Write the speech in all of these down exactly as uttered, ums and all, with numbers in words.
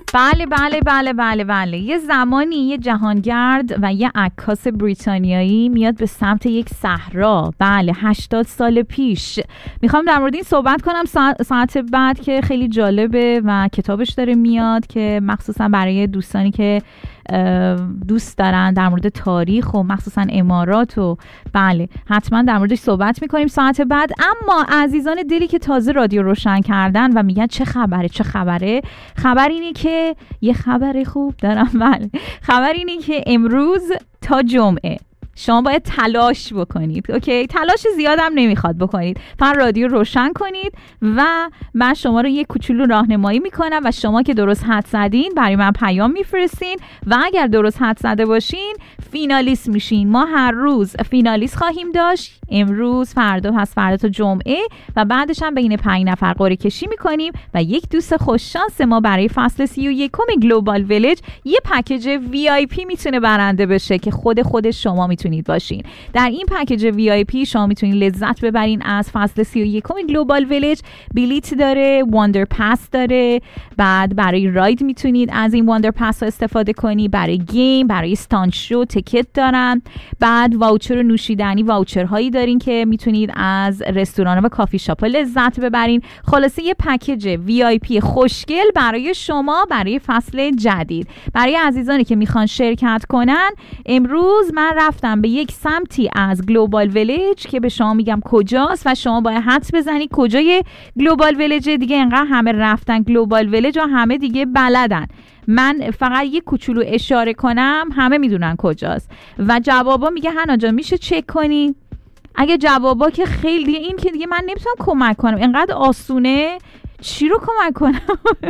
بله بله بله بله بله یه زمانی یه جهانگرد و یه عکاس بریتانیایی میاد به سمت یک صحرا. بله هشتاد سال پیش. میخوام در مورد این صحبت کنم ساعت, ساعت بعد که خیلی جالبه و کتابش داره میاد که مخصوصا برای دوستانی که دوست دارن در مورد تاریخ و مخصوصا امارات و بله حتما در موردش صحبت میکنیم ساعت بعد. اما عزیزان دلی که تازه رادیو روشن کردن و میگن چه خبره چه خبره، خبر اینه که یه خبر خوب دارم. بله خبر اینه که امروز تا جمعه شما باید تلاش بکنید. اوکی، تلاش زیادم نمیخواد بکنید، فقط رادیو روشن کنید و من شما رو یه کوچولو راهنمایی میکنم و شما که درست حد زدین برای من پیام میفرستین و اگر درست حد زده باشین فینالیست میشین. ما هر روز فینالیست خواهیم داشت، امروز، فردا، پس فردا تا جمعه و بعدش هم بین پنج نفر قرعه کشی میکنیم و یک دوست خوش شانس ما برای فصل سی و یکم گلوبال ویلج یه پکیج وی آی پی میتونه برنده بشه که خود خود شما میتونید باشین. در این پکیج وی آی پی شما میتونید لذت ببرین از فصل سی و یکم گلوبال ویلج. بلیت داره، واندر پاس داره، بعد برای راید میتونید از این واندر پاس ها استفاده کنی، برای گیم، برای استانت شو تیکت دارن، بعد واوچر نوشیدنی واوچرهایی دارین که میتونید از رستوران و کافی شاپ لذت ببرین. خلاصه یه پکیج وی آی پی خوشگل برای شما برای فصل جدید. برای عزیزانی که میخوان شرکت کنن، امروز من رفتم به یک سمتی از گلوبال ویلج که به شما میگم کجاست و شما باید حدس بزنید کجای گلوبال ویلج. دیگه انقدر همه رفتن گلوبال ویلج و همه دیگه بلدن، من فقط یه کوچولو اشاره کنم همه میدونن کجاست. و جوابا میگه هنا جان میشه چک کنی؟ اگه جوابا که خیلی دیگه این که دیگه من نمیتونم کمک کنم، اینقدر آسونه چی رو کمک کنم؟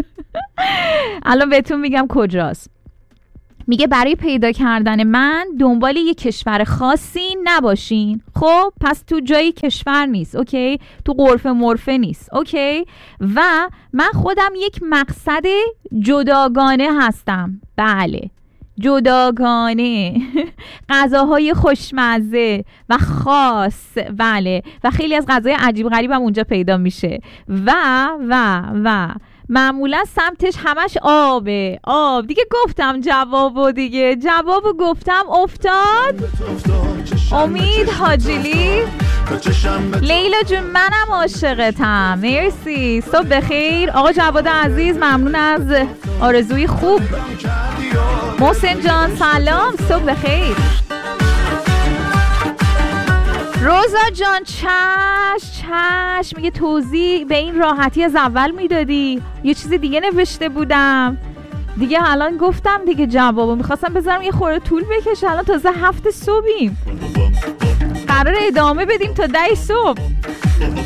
الان بهتون میگم کجاست. میگه برای پیدا کردن من دنبال یه کشور خاصی نباشین. خب پس تو جایی کشور نیست، اوکی، تو غرفه مرفه نیست، اوکی. و من خودم یک مقصد جداگانه هستم. بله جداگانه، غذاهای خوشمزه و خاص، بله، و خیلی از غذای عجیب غریب هم اونجا پیدا میشه و و و معمولا سمتش همش آبه. آب دیگه گفتم جوابو، دیگه جوابو گفتم افتاد. امید حاجیلی، لیلا جون منم عاشقتم، مرسی، صبح بخیر. آقا جواد عزیز ممنون از آرزوی خوب. محسن جان سلام، صبح بخیر. روزا جان چش چش، میگه توضیح به این راحتی از اول میدادی، یه چیز دیگه نوشته بودم دیگه، الان گفتم دیگه جوابو، میخواستم بذارم یه خورده طول بکشه، الان تازه هفت صبحیم، قرار ادامه بدیم تا ده صبح.